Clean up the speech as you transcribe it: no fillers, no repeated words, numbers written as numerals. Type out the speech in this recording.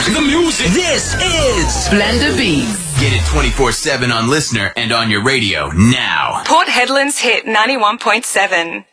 The music. This is Splendor Beats. Get it 24/7 on Listener and on your radio now. Port Hedland's hit 91.7.